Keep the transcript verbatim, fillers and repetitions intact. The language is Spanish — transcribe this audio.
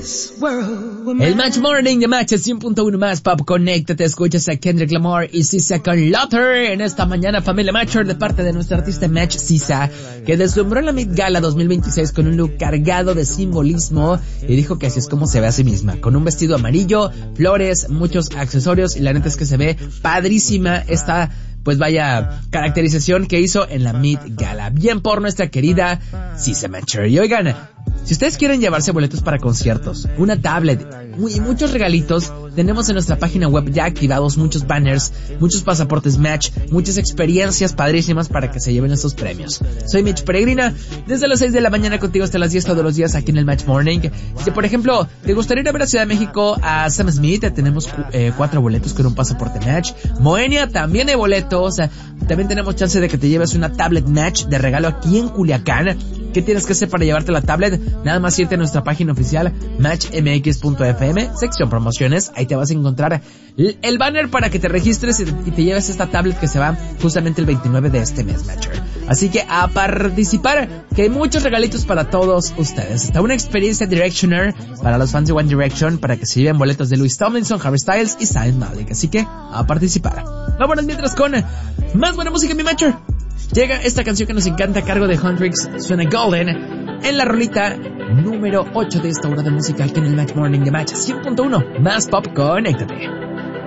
El Match Morning de Match cien punto uno más Pop. Conéctate, escuchas a Kendrick Lamar y Sisa con Lotter en esta mañana, familia Matcher, de parte de nuestra artista Match Sisa, que deslumbró en la Met Gala dos mil veintiséis con un look cargado de simbolismo y dijo que así es como se ve a sí misma, con un vestido amarillo, flores, muchos accesorios, y la neta es que se ve padrísima esta, pues vaya, caracterización que hizo en la Met Gala. Bien por nuestra querida Sisa Matcher. Y oigan, si ustedes quieren llevarse boletos para conciertos, una tablet y muchos regalitos, tenemos en nuestra página web ya activados muchos banners, muchos pasaportes Match, muchas experiencias padrísimas para que se lleven estos premios. Soy Mitch Peregrina, desde las seis de la mañana contigo hasta las diez todos los días aquí en el Match Morning. Si por ejemplo te gustaría ir a ver a Ciudad de México a Sam Smith, tenemos eh, cuatro boletos con un pasaporte Match. Moenia también hay boletos, también tenemos chance de que te lleves una tablet Match de regalo aquí en Culiacán. ¿Qué tienes que hacer para llevarte la tablet? Nada más irte a nuestra página oficial match m x punto f m, sección promociones. Ahí te vas a encontrar el banner para que te registres y te lleves esta tablet que se va justamente el veintinueve de este mes, Matcher. Así que a participar, que hay muchos regalitos para todos ustedes. Está una experiencia Directioner para los fans de One Direction, para que se lleven boletos de Louis Tomlinson, Harry Styles y Zayn Malik. Así que a participar. Vámonos mientras con más buena música, mi Matcher. Llega esta canción que nos encanta a cargo de Hendrix, suena Golden, en la rolita número ocho de esta hora de música aquí en el Match Morning de Match cien punto uno más Pop. Conéctate.